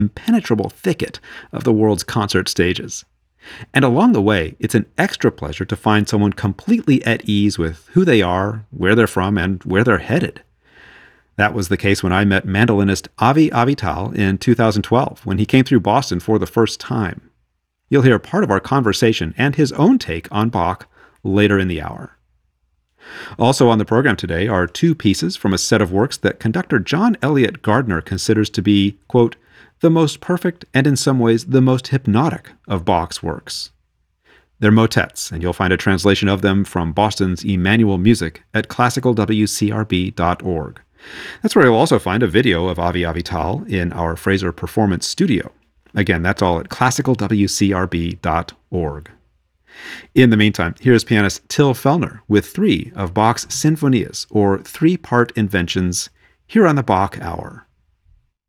impenetrable thicket of the world's concert stages. And along the way, it's an extra pleasure to find someone completely at ease with who they are, where they're from, and where they're headed. That was the case when I met mandolinist Avi Avital in 2012, when he came through Boston for the first time. You'll hear part of our conversation and his own take on Bach later in the hour. Also on the program today are two pieces from a set of works that conductor John Eliot Gardner considers to be, quote, the most perfect and in some ways the most hypnotic of Bach's works. They're motets, and you'll find a translation of them from Boston's Emmanuel Music at classicalwcrb.org. That's where you'll also find a video of Avi Avital in our Fraser Performance Studio. Again, that's all at classicalwcrb.org. In the meantime, here's pianist Till Fellner with three of Bach's sinfonias, or three-part inventions, here on the Bach Hour.